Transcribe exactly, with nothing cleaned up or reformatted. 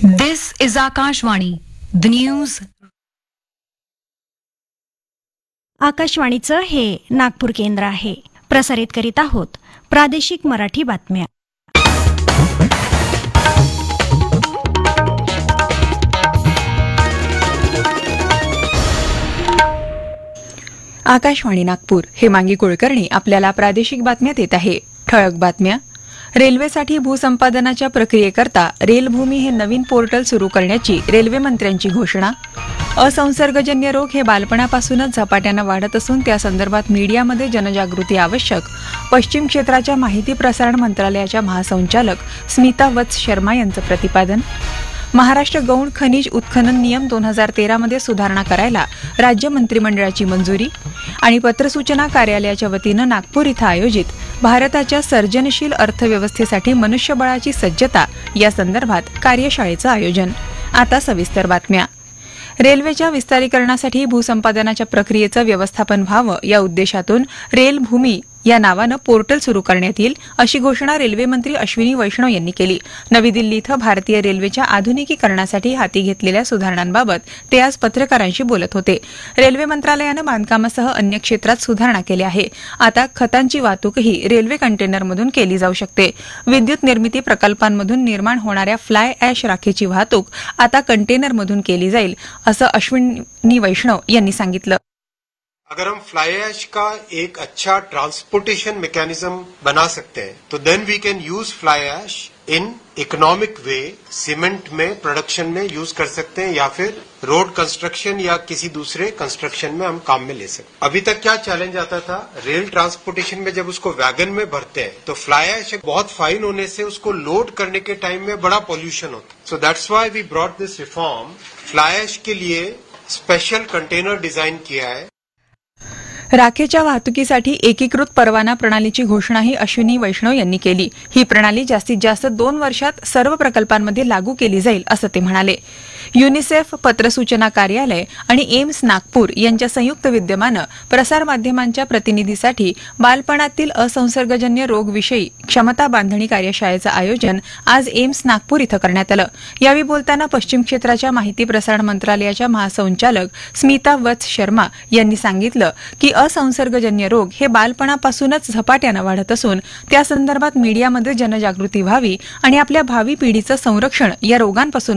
This is Akashvani. The news. आकाशवाणीचं हे नागपूर केंद्र आहे. प्रसारित करीत आहोत प्रादेशिक मराठी बातम्या. आकाशवाणी नागपूर. हेमांगी कुलकर्णी आपल्याला प्रादेशिक बातम्या देत आहे. ठळक बातम्या. रेल्वेसाठी भूसंपादनाच्या प्रक्रियेकरता रेलभूमी हे नवीन पोर्टल सुरू करण्याची रेल्वे मंत्र्यांची घोषणा. असंसर्गजन्य रोग हे बालपणापासूनच झपाट्यानं वाढत असून त्यासंदर्भात मीडियामध्ये जनजागृती आवश्यक. पश्चिम क्षेत्राच्या माहिती प्रसारण मंत्रालयाच्या महासंचालक स्मिता वत्स शर्मा यांचं प्रतिपादन. महाराष्ट्र गौण खनिज उत्खनन नियम दोन हजार तेरामध्ये सुधारणा करायला राज्य मंत्रिमंडळाची मंजुरी. आणि पत्रसूचना कार्यालयाच्या वतीनं नागपूर इथं आयोजित भारताच्या सर्जनशील अर्थव्यवस्थेसाठी मनुष्यबळाची सज्जता या संदर्भात कार्यशाळेचं आयोजन. आता सविस्तर बातम्या. रेल्वेच्या विस्तारीकरणासाठी भूसंपादनाच्या प्रक्रियेचं व्यवस्थापन व्हावं या उद्देशातून रेलभूमी या नावानं पोर्टल सुरू करण्यात येईल अशी घोषणा रेल्वे मंत्री अश्विनी वैष्णव यांनी केली. नवी दिल्ली इथं भारतीय रेल्वेच्या आधुनिकीकरणासाठी हाती घेतलेल्या सुधारणांबाबत ते आज पत्रकारांशी बोलत होते. रेल्वे मंत्रालयानं बांधकामासह अन्य क्षेत्रात सुधारणा केल्या आहे. आता खतांची वाहतूकही रेल्वे कंटेनरमधून केली जाऊ शकते. विद्युत निर्मिती प्रकल्पांमधून निर्माण होणाऱ्या फ्लाय ॲश राखेची वाहतूक आता कंटेनरमधून केली जाईल असं अश्विनी वैष्णव यांनी सांगितलं. अगर हम फ्लाई ऐश का एक अच्छा ट्रांसपोर्टेशन मैकेनिज्म बना सकते हैं तो then we can use fly ash in economic way. Cement में प्रोडक्शन में यूज कर सकते हैं या फिर रोड कंस्ट्रक्शन या किसी दूसरे कंस्ट्रक्शन में हम काम में ले सकते हैं. अभी तक क्या चैलेंज आता था, रेल ट्रांसपोर्टेशन में जब उसको वैगन में भरते हैं तो फ्लाई ऐश बहुत फाइन होने से उसको लोड करने के टाइम में बड़ा पॉल्यूशन होता. सो दैट्स व्हाई we brought this reform. Fly ash के लिए स्पेशल कंटेनर डिजाइन किया है. राखेच्या वाहतुकीसाठी एकीकृत परवाना प्रणालीची घोषणाही अश्विनी वैष्णव यांनी केली. ही प्रणाली जास्तीत जास्त दोन वर्षात सर्व प्रकल्पांमध्ये लागू केली जाईल असं ते म्हणाले. युनिसेफ, पत्रसूचना कार्यालय आणि एम्स नागपूर यांच्या संयुक्त विद्यमानं प्रसारमाध्यमांच्या प्रतिनिधीसाठी बालपणातील असंसर्गजन्य रोगविषयी क्षमता बांधणी कार्यशाळेचं आयोजन आज एम्स नागपूर इथं करण्यात आलं. यावेळी बोलताना पश्चिम क्षेत्राच्या माहिती प्रसारण मंत्रालयाच्या महासंचालक स्मिता वत्स शर्मा यांनी सांगितलं की असंसर्गजन्य रोग हे बालपणापासूनच झपाट्यानं वाढत असून त्यासंदर्भात मीडियामध्ये जनजागृती व्हावी आणि आपल्या भावी पिढीचं संरक्षण या रोगांपासून